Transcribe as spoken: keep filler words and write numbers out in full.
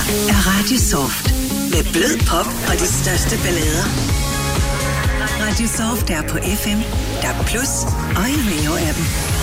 er Radio Soft. Med blød pop og de største ballader. Radio Soft er på F M, D A B plus og i Rio-appen.